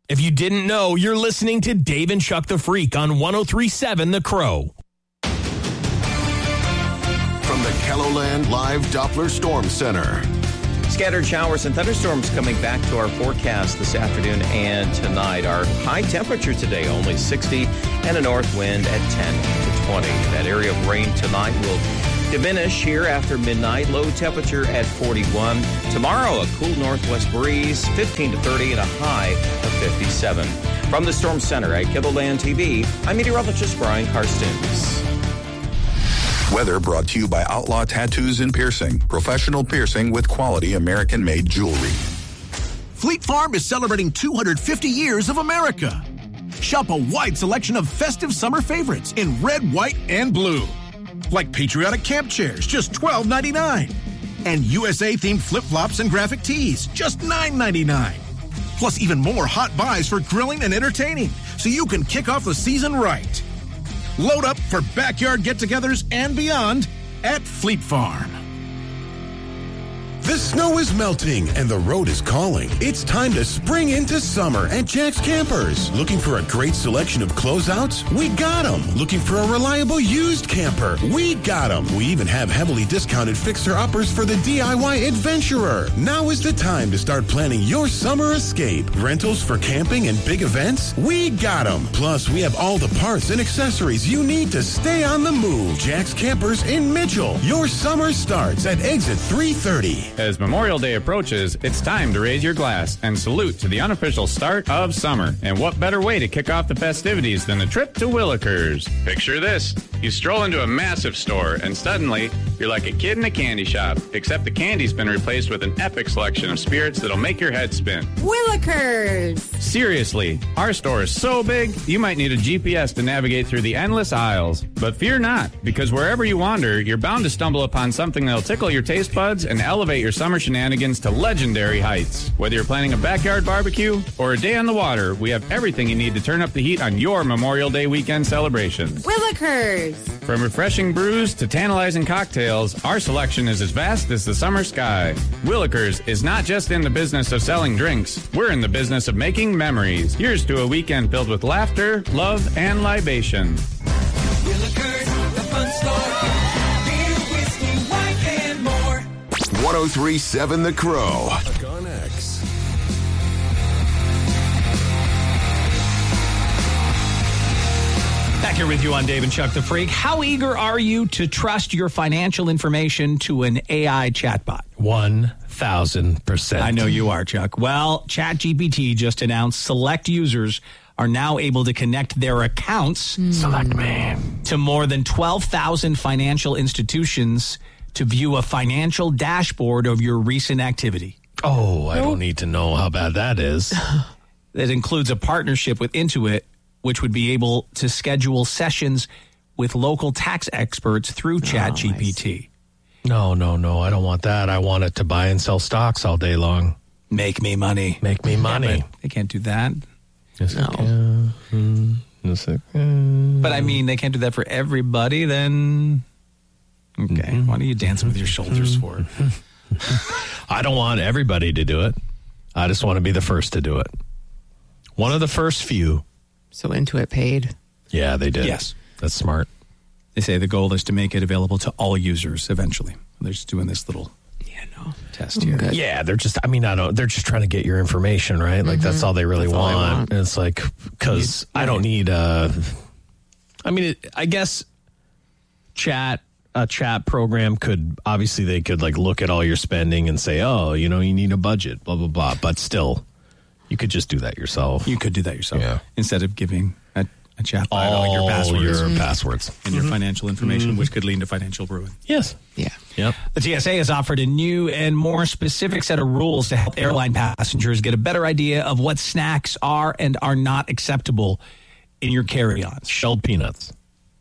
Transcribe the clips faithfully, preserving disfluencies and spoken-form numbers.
If you didn't know, you're listening to Dave and Chuck the Freak on one oh three point seven The Crow. From the KELOLAND Live Doppler Storm Center. Scattered showers and thunderstorms coming back to our forecast this afternoon and tonight. Our high temperature today, only sixty, and a north wind at ten to twenty. That area of rain tonight will diminish here after midnight. Low temperature at forty-one. Tomorrow, a cool northwest breeze, fifteen to thirty, and a high of fifty-seven. From the Storm Center at KELOLAND T V, I'm meteorologist Brian Karstens. Weather brought to you by Outlaw Tattoos and Piercing. Professional piercing with quality American-made jewelry. Fleet Farm is celebrating two hundred fifty years of America. Shop a wide selection of festive summer favorites in red, white, and blue. Like patriotic camp chairs, just twelve ninety-nine. And U S A-themed flip-flops and graphic tees, just nine ninety-nine. Plus even more hot buys for grilling and entertaining, so you can kick off the season right. Load up for backyard get-togethers and beyond at Fleet Farm. The snow is melting and the road is calling. It's time to spring into summer at Jack's Campers. Looking for a great selection of closeouts? We got them. Looking for a reliable used camper? We got them. We even have heavily discounted fixer-uppers for the D I Y adventurer. Now is the time to start planning your summer escape. Rentals for camping and big events? We got them. Plus, we have all the parts and accessories you need to stay on the move. Jack's Campers in Mitchell. Your summer starts at exit three thirty. As Memorial Day approaches, it's time to raise your glass and salute to the unofficial start of summer. And what better way to kick off the festivities than a trip to Willikers? Picture this. You stroll into a massive store, and suddenly, you're like a kid in a candy shop, except the candy's been replaced with an epic selection of spirits that'll make your head spin. Willikers! Seriously, our store is so big, you might need a G P S to navigate through the endless aisles. But fear not, because wherever you wander, you're bound to stumble upon something that'll tickle your taste buds and elevate your summer shenanigans to legendary heights. Whether you're planning a backyard barbecue or a day on the water, we have everything you need to turn up the heat on your Memorial Day weekend celebrations. Willikers! From refreshing brews to tantalizing cocktails, our selection is as vast as the summer sky. Willikers is not just in the business of selling drinks. We're in the business of making memories. Here's to a weekend filled with laughter, love, and libation. Willikers, the fun store. Beer, whiskey, wine, and more. one oh three point seven The Crow. On X. Back here with you on Dave and Chuck the Freak. How eager are you to trust your financial information to an A I chatbot? one thousand percent. I know you are, Chuck. Well, ChatGPT just announced select users are now able to connect their accounts Mm. Select me. to more than twelve thousand financial institutions to view a financial dashboard of your recent activity. Oh, I don't need to know how bad that is. That includes a partnership with Intuit, which would be able to schedule sessions with local tax experts through ChatGPT. No, no, no. I don't want that. I want it to buy and sell stocks all day long. Make me money. Make me money. Yeah, but they can't do that. Yes, No. it can. Mm, yes, it can. But I mean, they can't do that for everybody, then. Okay. Mm-hmm. Why are you dancing with your shoulders for? I don't want everybody to do it. I just want to be the first to do it. One of the first few. So Intuit paid. Yeah, they did. Yes. That's smart. They say the goal is to make it available to all users eventually. They're just doing this little Yeah, no. test here. Good. Yeah, they're just, I mean, I don't, they're just trying to get your information, right? Like, that's all they really That's all they want. want. And it's like, because I don't need, uh, I mean, it, I guess chat, a chat program could, obviously, they could, like, look at all your spending and say, oh, you know, you need a budget, blah, blah, blah. But still, you could just do that yourself. You could do that yourself. Yeah. Instead of giving a, a chatbot all, all your passwords. your passwords. And your financial information, which could lead to financial ruin. Yes. Yeah. Yep. The T S A has offered a new and more specific set of rules to help airline passengers get a better idea of what snacks are and are not acceptable in your carry-ons. Shelled peanuts.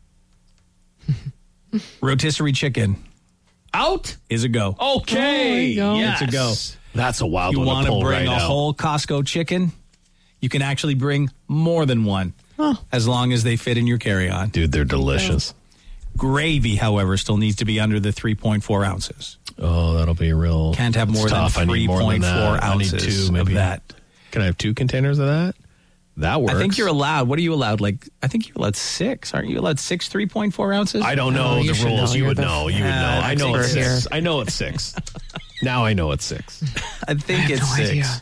Rotisserie chicken. Out is a go. Okay. Oh, yes. It's a go. That's a wild You one want to to pull bring right a out. whole Costco chicken? You can actually bring more than one, Oh. as long as they fit in your carry-on. Dude, they're delicious. Gravy, however, still needs to be under the three point four ounces. Oh, that'll be real. Can't have more it's than tough. I need three more than point four that. I need ounces two, maybe. of that. Can I have two containers of that? That works. I think you're allowed. What are you allowed? Like, I think you're allowed six. Aren't you allowed six three point four ounces? I don't know Oh, you the should rules. know. You You're would the- know. You would know. Uh, I know it's expert six. here. I know it's six. Now I know it's six. I think I have it's no six. idea.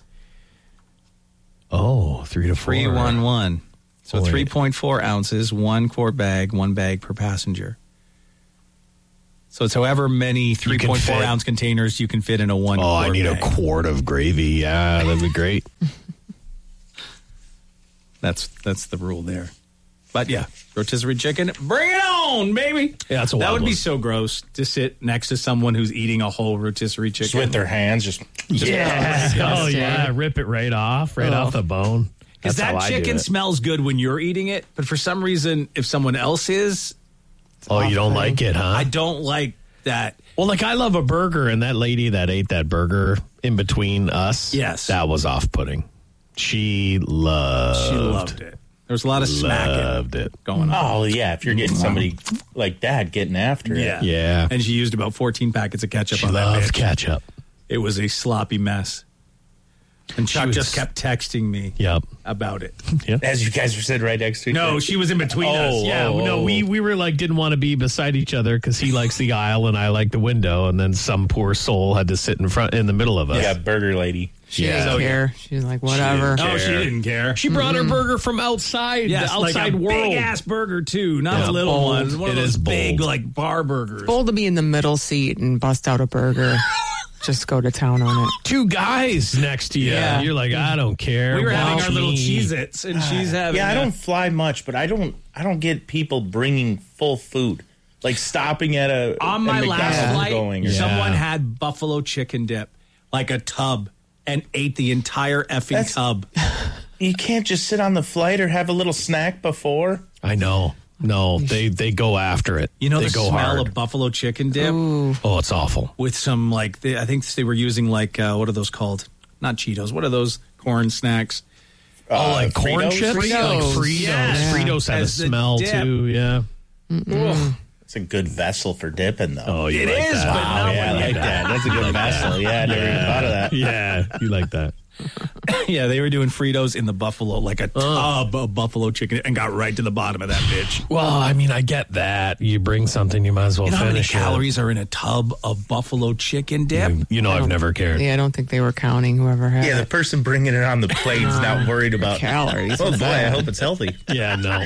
Oh, three to four. Three one one. So Wait. three point four ounces, one quart bag, one bag per passenger. So it's however many three point four fit. ounce containers you can fit in a one. Oh, quart I need bag. a quart of gravy. Yeah, that'd be great. That's that's the rule there. But yeah, rotisserie chicken, bring it on, baby. Yeah, that's a that wild would be one. so gross to sit next to someone who's eating a whole rotisserie chicken. Just with their hands, just Yeah. Oh, yeah. Rip it right off, right Oh. off the bone. Because That's how that I do chicken it. smells good when you're eating it, but for some reason, if someone else is, Oh, you don't like it, huh? I don't like that. Well, like I love a burger, and that lady that ate that burger in between us, Yes. that was off-putting. She loved. She loved it. There was a lot of smacking Loved it. going on. oh yeah, if you're getting somebody like that getting after it. Yeah. Yeah. And she used about fourteen packets of ketchup She on that loved bitch. ketchup. It was a sloppy mess. And Chuck was- just kept texting me Yep. about it. As you guys were sitting right next to each No, other. she was in between us. Oh, Yeah, oh, no, oh. we we were like didn't want to be beside each other because he likes the aisle and I like the window, and then some poor soul had to sit in front in the middle of us. Yeah, burger lady. She Yeah. didn't So- care. She was like, whatever. No, she didn't care. She brought her burger from outside, Yes, the outside like a world. big ass burger too, not Yeah, a little bold. one. One of It those is big bold. like bar burgers. Bold to be in the middle seat and bust out a burger. Just go to town on it. Two guys next to you. Yeah. You're like, I don't care. We were having Watch our little me. Cheez-Its, and she's having. Yeah, I a- don't fly much, but I don't. I don't get people bringing full food, like stopping at a On a my McDonald's last flight, going or Yeah. someone had buffalo chicken dip, like a tub, and ate the entire effing That's- tub. You can't just sit on the flight or have a little snack before. I know. No, they they go after it. You know they the go smell hard. of buffalo chicken dip Oh, it's awful. with some like they, I think they were using like uh, what are those called? Not Cheetos. What are those corn snacks? Oh, like corn Fritos? chips, Fritos. like Fritos. Yes. Fritos have a As the smell dip. too. Yeah. It's a good vessel for dipping, though. Oh, you It like is, that? but not yeah, I when like you- that. That's a good vessel. Yeah, I never even thought of that. Yeah, you like that. Yeah, they were doing Fritos in the buffalo, like a tub of buffalo chicken, and got right to the bottom of that bitch. Well, I mean, I get that. You bring something, you might as well You know how many finish calories are in a tub of buffalo chicken dip? it. You know, I've never cared. Yeah, I don't think they were counting whoever had Yeah, the it. person bringing it on the plate's not worried about calories. Oh boy, I hope it's healthy. Yeah, no.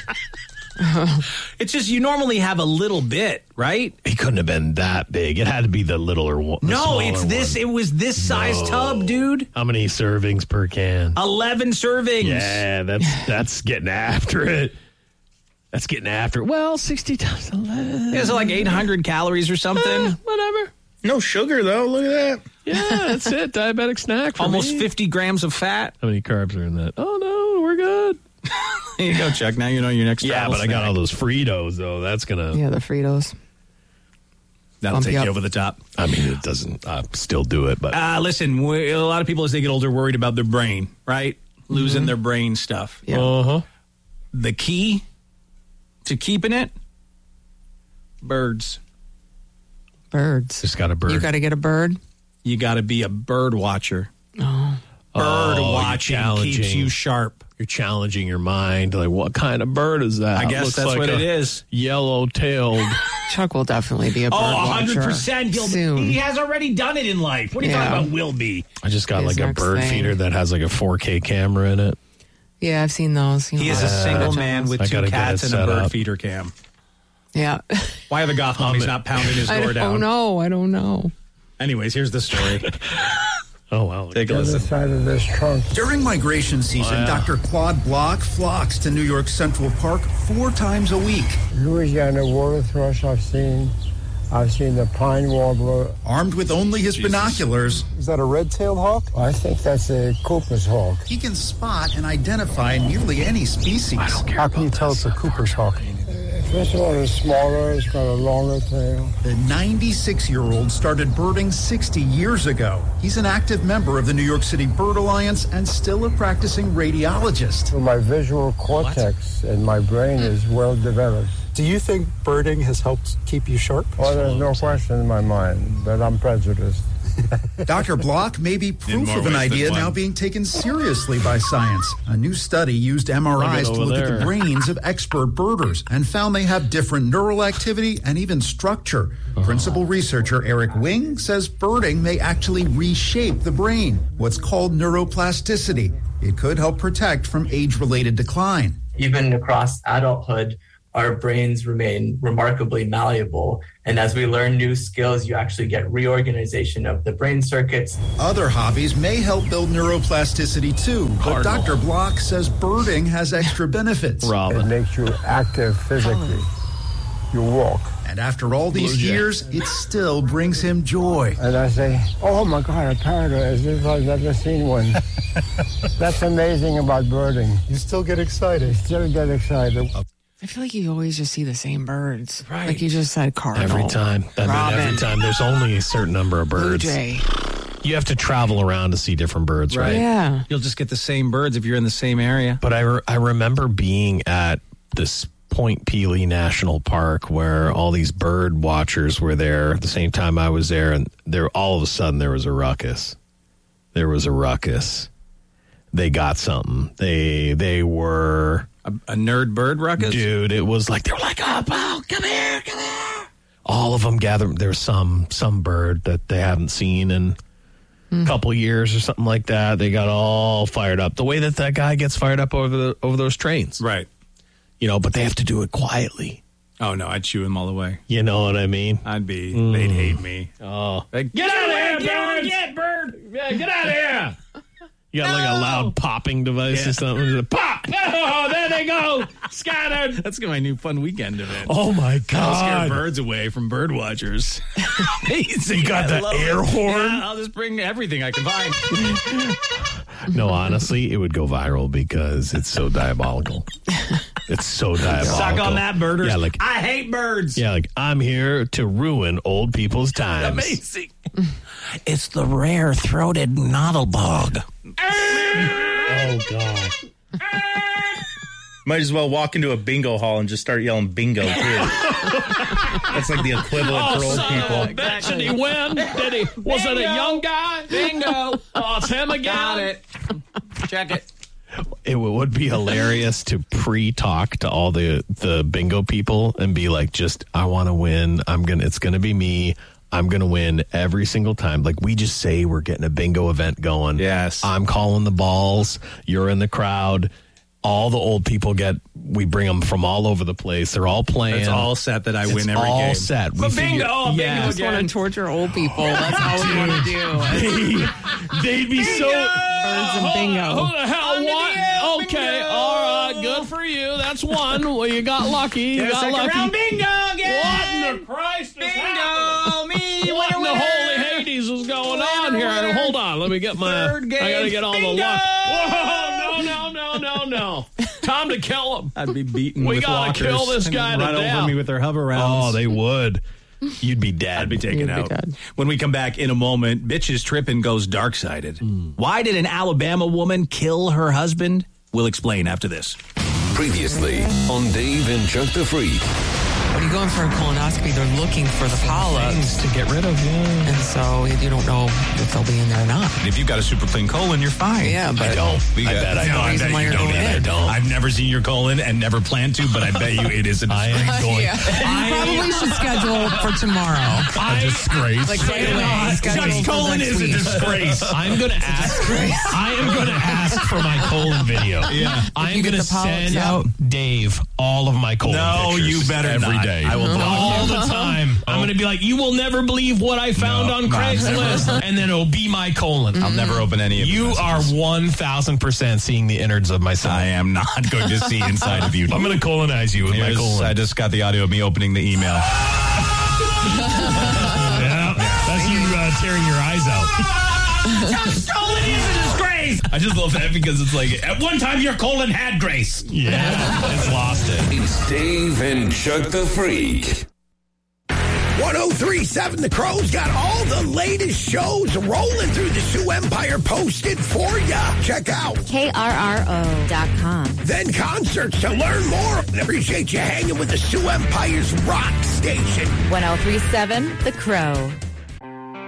It's just you normally have a little bit, right? It couldn't have been that big. It had to be the littler one. the No, smaller it's this. one. It was this size No. tub, dude. How many servings per can? Eleven servings. Yeah, that's that's getting after it. That's getting after it. Well, sixty times eleven. It's like eight hundred calories or something. Eh, whatever. No sugar though. Look at that. Yeah, that's it. Diabetic snack for Almost me. fifty grams of fat. How many carbs are in that? Oh, no, we're good. There you go, Chuck. Now you know your next. Yeah, travel but I got snack. all those Fritos, though. That's going to, Yeah, the Fritos. That'll Bump take you you up. over the top. I mean, it doesn't, I still do it, but Uh, listen, we, a lot of people as they get older worried about their brain, right? Losing their brain stuff. Yeah. uh-huh. The key to keeping it: birds. Birds. Just got a bird. You got to get a bird? You got to be a bird watcher. Oh. Bird Oh, you're watching keeps challenging. you sharp. You're challenging your mind. Like, what kind of bird is that? I guess Looks that's like what a it is. Yellow-tailed. Chuck will definitely be a bird Oh, watcher. one hundred percent. He'll, Soon. he has already done it in life. What are you Yeah. talking about, will be? I just got His like a next bird thing. feeder that has like a four K camera in it. Yeah, I've seen those. You He know, is a uh, single Johns. man with I two gotta get cats it and a set bird up. feeder cam. Yeah. Why are the goth mommies not pounding his I door don't down? know. I don't know. Anyways, here's the story. Oh, wow. Take a listen. Side of this trunk. During migration season, Oh, yeah. Doctor Claude Block flocks to New York Central Park four times a week. Louisiana water thrush I've seen. I've seen the pine warbler. Armed with only his binoculars, Is that a red-tailed hawk? I think that's a Cooper's hawk. he can spot and identify nearly any species. How can you tell it's a Cooper's hawk? First of all, it's smaller. It's got a longer tail. The ninety-six-year-old started birding sixty years ago. He's an active member of the New York City Bird Alliance and still a practicing radiologist. So my visual cortex and my brain is well developed. Do you think birding has helped keep you sharp? Well, there's no question in my mind, but I'm prejudiced. Doctor Block may be proof more of an ways than idea one. now being taken seriously by science. A new study used M R Is to over look at there. the brains of expert birders and found they have different neural activity and even structure. Principal researcher Eric Wing says birding may actually reshape the brain, what's called neuroplasticity. It could help protect from age-related decline. Even across adulthood, our brains remain remarkably malleable. And as we learn new skills, you actually get reorganization of the brain circuits. Other hobbies may help build neuroplasticity too, but Cardinal. Doctor Block says birding has extra benefits. It makes you active physically. You walk. And after all these Blue Jay. years, it still brings him joy. And I say, oh my God, a parrot as if I've never seen one. That's amazing about birding. You still get excited. Still get excited. I feel like you always just see the same birds. Right. Like you just said, cardinal. Every time. I mean, Robin. every time. There's only a certain number of Blue birds. jay. You have to travel around to see different birds, right? Yeah. You'll just get the same birds if you're in the same area. But I, re- I remember being at this Point Pelee National Park where all these bird watchers were there at the same time I was there, and there all of a sudden there was a ruckus. There was a ruckus. They got something. They they were a, a nerd bird ruckus, dude. It was like they were like, "Oh, oh, come here, come here!" All of them gathered. There's some some bird that they haven't seen in a couple years or something like that. They got all fired up. The way that that guy gets fired up over the over those trains, right? You know, but they have to do it quietly. Oh no, I'd shoo him all the way. You know what I mean? I'd be. Mm. They'd hate me. Oh, Like, get out of here, Get birds! Get bird. Yeah, get out of here! You got like a loud popping device Yeah. or something. Just pop! Oh, there they go! Scattered! That's my new fun weekend event. Oh my I'll God! scare birds away from bird watchers. Amazing. You got I the love air it. horn? Yeah, I'll just bring everything I can find. No, honestly, it would go viral because it's so diabolical. It's so diabolical. Suck on that, birders. Yeah, like I hate birds. yeah, like I'm here to ruin old people's times. Amazing. It's the rare-throated noddlebug. Oh God. Might as well walk into a bingo hall and just start yelling bingo, too. That's like the equivalent for old people. Bitch, did he win? Did he? Was it a young guy? Bingo. Oh, it's him again. Got it. Check it. It would be hilarious to pre-talk to all the the bingo people and be like, just I want to win. I'm gonna. It's gonna be me. I'm gonna win every single time. Like we just say we're getting a bingo event going. Yes. I'm calling the balls. You're in the crowd. All the old people get. We bring them from all over the place. They're all playing. It's all set that I It's win every all game. set. We But figure- bingo, oh, bingo yeah. I just want to torture old people. That's all we want to do. They, would be so. Birds and bingo. Who the hell won? Okay, all right, good for you. That's one. Well, you got lucky. You Get a got second lucky. round bingo again. What in the Christ is Bingo, me, What in winner, the winner. holy Hades is going on here? winner. Hold on, let me get my. Third game. I gotta get all Bingo. the luck. Whoa! No! No! No! No! No! Time to kill him. I'd be beaten We with gotta lockers kill this and guy to run death. over me with their hover rounds. Oh, they would. You'd be dead. I'd be taken You'd be out. dead. When we come back in a moment, bitches tripping goes dark-sided. Hmm. Why did an Alabama woman kill her husband? We'll explain after this. Previously on Dave and Chuck the Freak. When you go in for a colonoscopy, they're looking for the polyps to get rid of. Yeah. and so you don't know if they'll be in there or not. If you've got a super clean colon, you're fine. Yeah, but I don't. We I got- bet I No, don't. I reason bet why you you're don't. going I in. don't. I've never seen your colon and never plan to, but I bet you it is a I disgrace. am going. Yeah. You probably should schedule for tomorrow. A disgrace. Like right away. Schedule Chuck's for colon next is a week. disgrace. I'm gonna ask. I am gonna ask for my colon video. Yeah. I'm you get gonna the polyps send out. Dave all of my colon No, pictures. you better every not. day. I will block all you. the time. I'm gonna be like, you will never believe what I found No, on no, Craigslist, never. and then it'll be my colon. I'll never open any of your You are messages. one thousand percent seeing the innards of myself. I am not going to see inside of you. I'm gonna colonize you with Here's- my colon. I just got the audio of me opening the email. Yeah, that's you uh, tearing your eyes out. Chuck's colon is a disgrace. I just love that because it's like, at one time your colon had grace. Yeah, it's lost it. It's Dave and Chuck the Freak. one oh three point seven The Crow's got all the latest shows rolling through the Sioux Empire posted for ya. Check out K R R O dot com. Then concerts to learn more. And appreciate you hanging with the Sioux Empire's rock station. one oh three point seven The Crow.